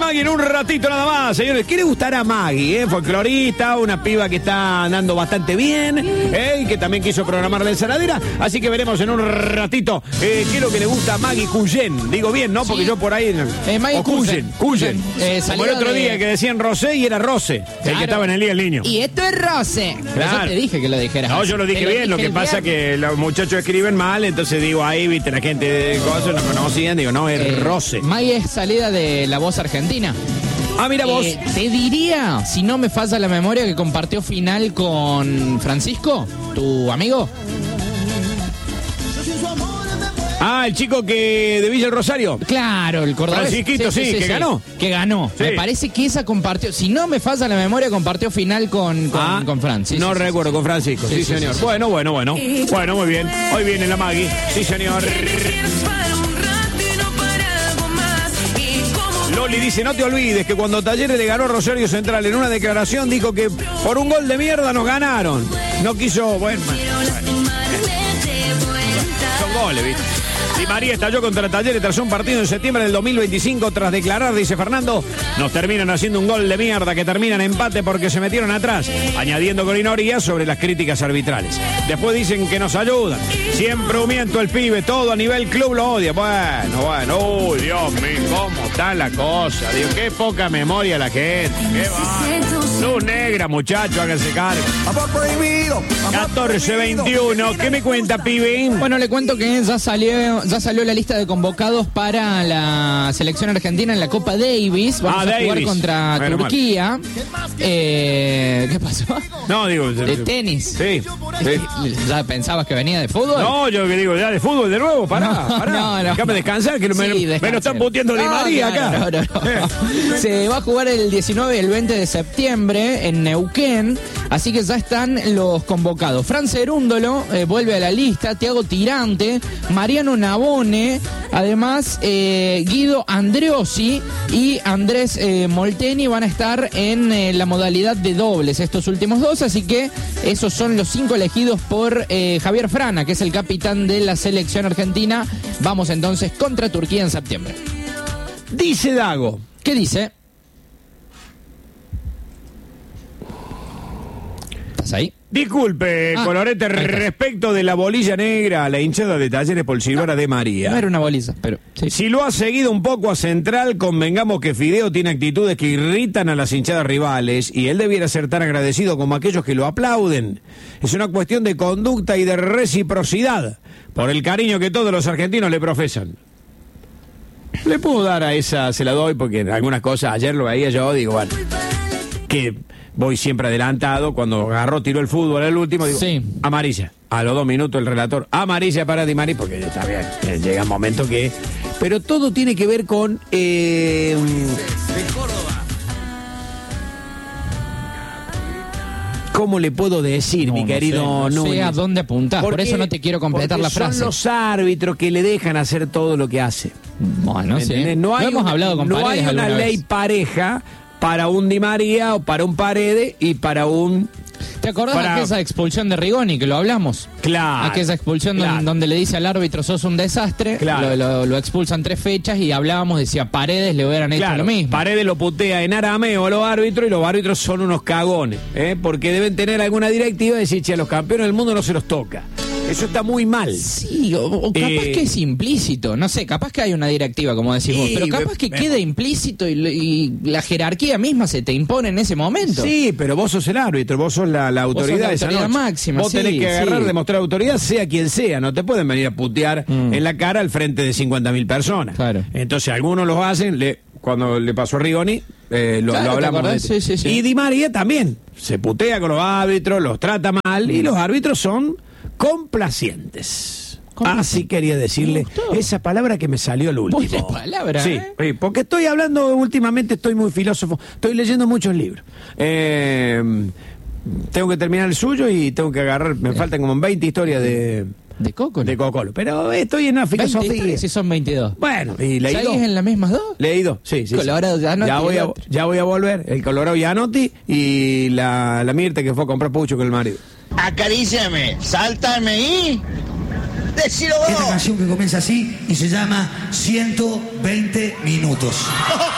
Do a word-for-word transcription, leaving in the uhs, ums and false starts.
Maggie en un ratito nada más, señores. ¿Qué le gustará a Maggie? Eh? Folclorista, una piba que está andando bastante bien, eh, y que también quiso programar la ensaladera. Así que veremos en un ratito eh, qué es lo que le gusta a Maggie Cuyen. Digo bien, ¿no? Porque sí. Yo por ahí... Eh, Maggie Cuyen, Cuyen. Eh, Como el otro de... día que decían Rosé y era Rose, claro. El que estaba en el día del niño. Y esto es Rose. Claro. Yo te dije que lo dijeras. No, yo lo dije lo bien. Dije lo que pasa es que los muchachos escriben mal, entonces digo, ahí, viste, la gente de cosas no conocían, digo, no, es eh, Rose. Maggie es salida de La Voz Argentina. Ah, mira vos. Eh, te diría, si no me falla la memoria, que compartió final con Francisco, tu amigo. Ah, el chico que de Villa El Rosario. Claro, el cordobés. Francisquito, sí, sí, sí, que sí. ganó. Que ganó. Sí. Me parece que esa compartió, si no me falla la memoria, compartió final con, con, ah, con Fran. Sí, no sí, recuerdo, sí, con Francisco, sí, sí, sí señor. Sí, sí. Bueno, bueno, bueno. Bueno, muy bien. Hoy viene la Maggie. Sí, señor. Loli dice, no te olvides que cuando Talleres le ganó a Rosario Central en una declaración dijo que por un gol de mierda nos ganaron. No quiso, bueno, bueno. Son goles, ¿viste? Di María estalló contra Talleres tras un partido en septiembre del dos mil veinticinco. Tras declarar, dice Fernando, nos terminan haciendo un gol de mierda que termina en empate porque se metieron atrás, añadiendo colinorías sobre las críticas arbitrales. Después dicen que nos ayudan. Siempre humiento el pibe, todo a nivel club lo odia. Bueno, bueno, uy, Dios mío, cómo está la cosa. Dios, qué poca memoria la gente. Qué va. Luz negra, muchacho, háganse cargo. catorce veintiuno, ¿qué me cuenta, pibe? Bueno, le cuento que ya salió, ya salió la lista de convocados para la selección argentina en la Copa Davis. Vamos ah, a Davis. jugar contra bueno, Turquía. Eh, ¿Qué pasó? No, digo... De tenis. Sí, sí. ¿Ya pensabas que venía de fútbol? No, yo que digo, ya de fútbol de nuevo, pará, no, pará. No, no. Déjame descansar, que sí, me, me lo están puteando Di María no, acá. No, no, no. Se va a jugar el diecinueve y el veinte de septiembre en Neuquén, así que ya están los convocados. Fran Cerúndolo eh, vuelve a la lista, Thiago Tirante, Mariano Navone, además eh, Guido Andreossi y Andrés eh, Molteni van a estar en eh, la modalidad de dobles, estos últimos dos, así que esos son los cinco elegidos por eh, Javier Frana, que es el capitán de la selección argentina. Vamos entonces contra Turquía en septiembre. Dice Dago. ¿Qué dice? ¿Estás ahí? Disculpe, ah, Colorete, respecto de la bolilla negra, la hinchada de Talleres por Silvara no, de María. No era una bolilla, pero... Sí. Si lo ha seguido un poco a Central, convengamos que Fideo tiene actitudes que irritan a las hinchadas rivales y él debiera ser tan agradecido como aquellos que lo aplauden. Es una cuestión de conducta y de reciprocidad, por el cariño que todos los argentinos le profesan. Le puedo dar a esa, se la doy, porque en algunas cosas, ayer lo veía yo, digo, bueno, que... Voy siempre adelantado, cuando agarró, tiró el fútbol el último, digo, sí. Amarilla. A los dos minutos el relator, amarilla para Di María, porque está bien, llega un momento que... Pero todo tiene que ver con... Eh... De Córdoba. ¿Cómo le puedo decir, no, mi no querido sé, no Núñez? sé a dónde apuntar, por eso no te quiero completar la frase. Son los árbitros que le dejan hacer todo lo que hace. Bueno, sí. No hay, hemos hablado con no hay una ley vez. pareja... para un Di María o para un Paredes y para un... ¿Te acordás para... de aquella expulsión de Rigoni, que lo hablamos? Claro. Aquella expulsión claro. donde, donde le dice al árbitro, sos un desastre, claro. lo, lo, lo expulsan tres fechas y hablábamos de si a Paredes le hubieran claro. hecho lo mismo. Paredes lo putea en arameo a los árbitros y los árbitros son unos cagones, ¿eh? Porque deben tener alguna directiva de decir, che, a los campeones del mundo no se los toca. Eso está muy mal. Sí, o, o capaz eh, que es implícito. No sé, capaz que hay una directiva, como decís vos, pero capaz que me, queda implícito y, y la jerarquía misma se te impone en ese momento. Sí, pero vos sos el árbitro, vos sos la, la autoridad de esa noche. Máxima. Vos sí, tenés que agarrar, sí. demostrar autoridad, sea quien sea. No te pueden venir a putear mm. en la cara al frente de cincuenta mil personas. Claro. Entonces, algunos los hacen, le, cuando le pasó a Rigoni, eh, lo, claro, lo hablamos. De sí, sí, sí. Y Di María también. Se putea con los árbitros, los trata mal, mm. y los árbitros son... complacientes. Así quería decirle esa palabra que me salió al último. Buena palabra, sí, ¿eh? porque estoy hablando últimamente, estoy muy filósofo, estoy leyendo muchos libros. Eh, tengo que terminar el suyo y tengo que agarrar, me faltan como veinte historias de... De Cocolo. De Cocolo. Pero estoy en una filosofía. Si son veintidós. Bueno, y leí dos. ¿Seguís en las mismas dos? Leí dos, sí, sí. Colorado sí. Gianotti. Ya voy, a, ya voy a volver. El Colorado Gianotti y la, la Mirta que fue a comprar pucho con el marido. Acaríciame, sáltame y... decilo vos. Esta canción que comienza así y se llama ciento veinte minutos.